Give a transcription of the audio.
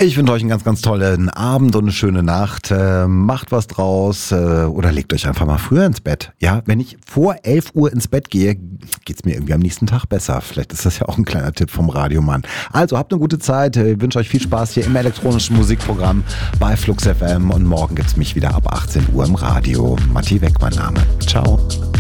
Ich wünsche euch einen ganz, ganz tollen Abend und eine schöne Nacht. Macht was draus oder legt euch einfach mal früher ins Bett. Ja, wenn ich vor 11 Uhr ins Bett gehe, geht's mir irgendwie am nächsten Tag besser. Vielleicht ist das ja auch ein kleiner Tipp vom Radiomann. Also habt eine gute Zeit. Ich wünsche euch viel Spaß hier im elektronischen Musikprogramm bei Flux FM und morgen gibt's mich wieder ab 18 Uhr im Radio. Matti Weck, mein Name. Ciao.